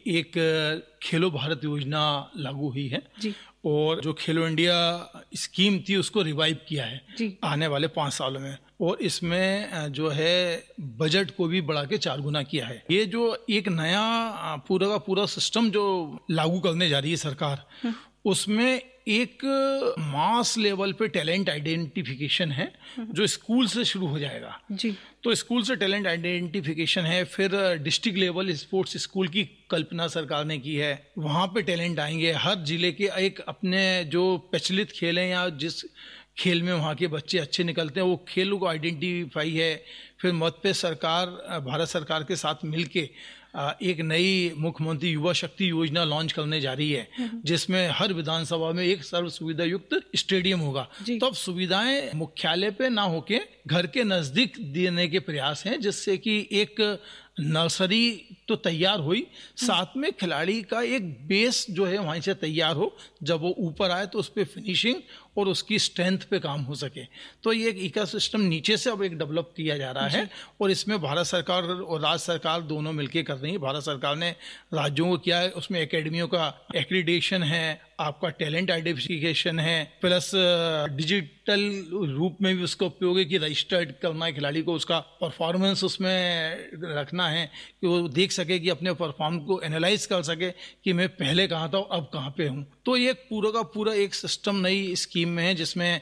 एक खेलो भारत योजना लागू हुई है जी। और जो खेलो इंडिया स्कीम थी उसको रिवाइव किया है जी। आने वाले 5 सालों में, और इसमें जो है बजट को भी बढ़ा के 4 गुना किया है। ये जो एक नया पूरा का पूरा सिस्टम जो लागू करने जा रही है सरकार, उसमें एक मास लेवल पे टैलेंट आइडेंटिफिकेशन है जो स्कूल से शुरू हो जाएगा। जी। तो स्कूल से टैलेंट आइडेंटिफिकेशन है, फिर डिस्ट्रिक्ट लेवल स्पोर्ट्स स्कूल की कल्पना सरकार ने की है, वहाँ पे टैलेंट आएंगे। हर जिले के एक अपने जो प्रचलित खेल हैं या जिस खेल में वहाँ के बच्चे अच्छे निकलते हैं वो खेलों को आइडेंटिफाई है। फिर मध्य सरकार भारत सरकार के साथ मिलके एक नई मुख्यमंत्री युवा शक्ति योजना लॉन्च करने जा रही है, जिसमें हर विधानसभा में एक सर्व सुविधा युक्त स्टेडियम होगा। तो अब सुविधाएं मुख्यालय पे ना होके घर के नजदीक देने के प्रयास हैं, जिससे कि एक नर्सरी तो तैयार हुई, साथ में खिलाड़ी का एक बेस जो है वहीं से तैयार हो, जब वो ऊपर आए तो उस पर फिनिशिंग और उसकी स्ट्रेंथ पे काम हो सके। तो ये एक इकोसिस्टम नीचे से अब एक डेवलप किया जा रहा है, और इसमें भारत सरकार और राज्य सरकार दोनों मिलकर कर रही है। भारत सरकार ने राज्यों को किया है, उसमें एकेडमियों का एक्रीडेशन है, आपका टैलेंट आइडेंटिफिकेशन है, प्लस डिजिटल रूप में भी उसका उपयोग है कि रजिस्टर्ड करना है खिलाड़ी को, उसका परफॉर्मेंस उसमें रखना है कि वो देख सके कि अपने परफॉर्मेंस को एनालाइज कर सके कि मैं पहले कहाँ था और अब कहाँ पे हूँ। तो ये पूरा का पूरा एक सिस्टम नई स्कीम में है, जिसमें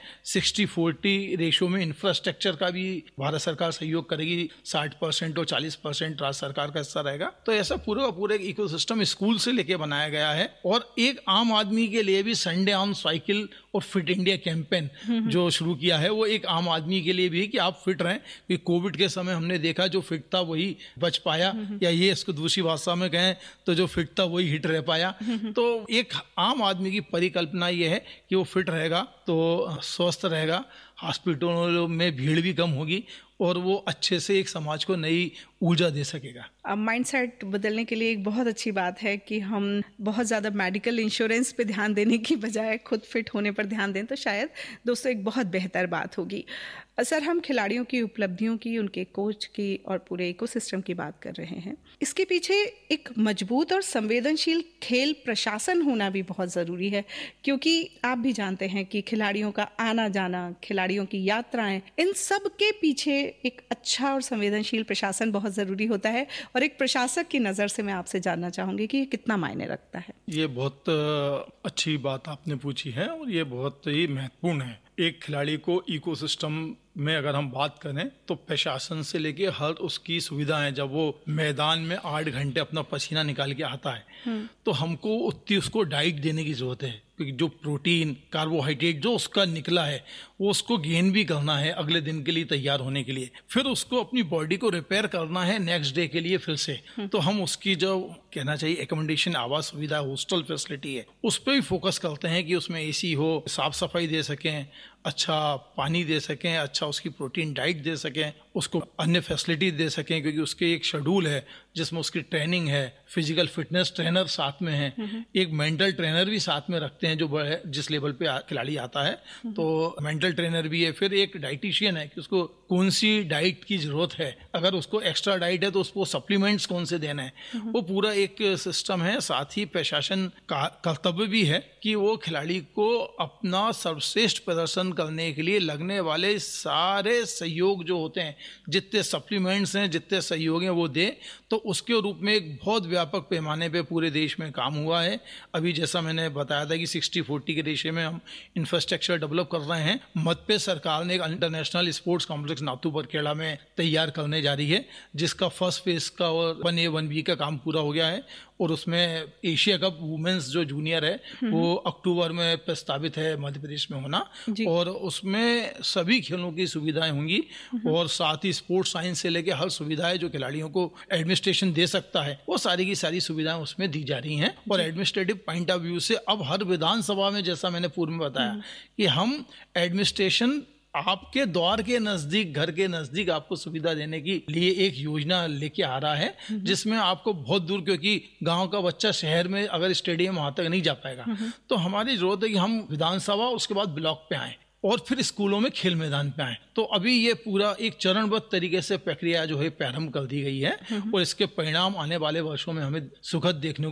60-40 रेशो में इंफ्रास्ट्रक्चर का भी भारत सरकार सहयोग करेगी, 60% और 40% राज्य सरकार का हिस्सा रहेगा। तो ऐसा पूरा का पूरा एक इकोसिस्टम स्कूल से लेके बनाया गया है। और एक आम आदमी के लिए भी संडे ऑन साइकिल और फिट इंडिया कैंपेन जो शुरू किया है, वो एक आम आदमी के लिए भी कि आप फिट रहें, क्योंकि कोविड के समय हमने देखा जो फिट था वही बच पाया, या ये इसको दूसरी भाषा में कहें तो जो फिट था वही हिट रह पाया। तो एक आम आदमी की परिकल्पना ये है कि वो फिट रहेगा तो स्वस्थ रहेगा, हॉस्पिटलों में भीड़ भी कम होगी और वो अच्छे से एक समाज को नई ऊर्जा दे सकेगा। अब माइंडसेट बदलने के लिए एक बहुत अच्छी बात है कि हम बहुत ज़्यादा मेडिकल इंश्योरेंस पे ध्यान देने की बजाय खुद फिट होने पर ध्यान दें, तो शायद दोस्तों एक बहुत बेहतर बात होगी। सर, हम खिलाड़ियों की उपलब्धियों की, उनके कोच की और पूरे इकोसिस्टम की बात कर रहे हैं। इसके पीछे एक मजबूत और संवेदनशील खेल प्रशासन होना भी बहुत ज़रूरी है, क्योंकि आप भी जानते हैं कि खिलाड़ियों का आना जाना, खिलाड़ियों की यात्राएं, इन सब के पीछे एक अच्छा और संवेदनशील प्रशासन बहुत ज़रूरी होता है। और एक प्रशासक की नज़र से मैं आपसे जानना चाहूँगी कि ये कितना मायने रखता है। ये बहुत अच्छी बात आपने पूछी है और ये बहुत ही महत्वपूर्ण है। एक खिलाड़ी को इकोसिस्टम में अगर हम बात करें तो प्रशासन से लेके हर उसकी सुविधाएं, जब वो मैदान में 8 घंटे अपना पसीना निकाल के आता है तो हमको उतनी उसको डाइट देने की जरूरत है, क्योंकि जो प्रोटीन कार्बोहाइड्रेट जो उसका निकला है वो उसको गेन भी करना है अगले दिन के लिए तैयार होने के लिए, फिर उसको अपनी बॉडी को रिपेयर करना है नेक्स्ट डे के लिए फिर से। तो हम उसकी जो कहना चाहिए एकोमोडेशन, आवास सुविधा, हॉस्टल फैसिलिटी है, उस पर भी फोकस करते हैं कि उसमें एसी हो, साफ सफाई दे सकें, अच्छा पानी दे सकें, अच्छा उसकी प्रोटीन डाइट दे सकें, उसको अन्य फैसिलिटी दे सकें, क्योंकि उसके एक शेड्यूल है जिसमें उसकी ट्रेनिंग है, फिजिकल फिटनेस ट्रेनर साथ में है, एक मेंटल ट्रेनर भी साथ में रखते हैं जो जिस लेवल पे खिलाड़ी आता है तो मेंटल ट्रेनर भी है, फिर एक डाइटिशियन है कि उसको कौन सी डाइट की जरूरत है, अगर उसको एक्स्ट्रा डाइट है तो उसको सप्लीमेंट्स कौन से देना है, वो पूरा एक सिस्टम है। साथ ही प्रशासन का कर्तव्य भी है कि वो खिलाड़ी को अपना सर्वश्रेष्ठ प्रदर्शन करने के लिए लगने वाले सारे सहयोग जो होते हैं, जितने सप्लीमेंट्स हैं, जितने सहयोग हैं वो दे। तो उसके रूप में एक बहुत व्यापक पैमाने पे पूरे देश में काम हुआ है। अभी जैसा मैंने बताया था कि 60-40 के रेशियो में हम इंफ्रास्ट्रक्चर डेवलप कर रहे हैं। मध्य सरकार ने एक international sports complex Nathu Barkheda में तैयार करने जा रही है, जिसका फर्स्ट फेज का और 1A 1B का काम पूरा हो गया है, और उसमें एशिया कप वुमेन्स जो जूनियर है वो अक्टूबर में प्रस्तावित है मध्य प्रदेश में होना, और उसमें सभी खेलों की सुविधाएं होंगी, और साथ ही स्पोर्ट्स साइंस से लेके हर सुविधाएं जो खिलाड़ियों को एडमिनिस्ट्रेशन दे सकता है वो सारी की सारी सुविधाएं उसमें दी जा रही हैं। और एडमिनिस्ट्रेटिव पॉइंट ऑफ व्यू से अब हर विधानसभा में, जैसा मैंने पूर्व में बताया, कि हम एडमिनिस्ट्रेशन आपके द्वार के नजदीक, घर के नजदीक आपको सुविधा देने के लिए एक योजना लेके आ रहा है, जिसमें आपको बहुत दूर, क्योंकि गांव का बच्चा शहर में अगर स्टेडियम वहां तक नहीं जा पाएगा, तो हमारी जरूरत है कि हम विधानसभा उसके बाद ब्लॉक पे आए और फिर स्कूलों में खेल मैदान पे आए। तो अभी ये पूरा एक चरणबद्ध तरीके से प्रक्रिया जो है प्रारंभ कर दी गई है, और इसके परिणाम आने वाले वर्षों में हमें सुखद देखने